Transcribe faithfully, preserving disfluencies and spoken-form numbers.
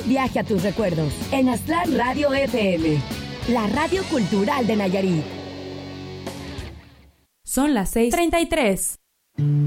Viaje a tus recuerdos en Aztlán Radio F M, la radio cultural de Nayarit. Son las seis treinta y tres.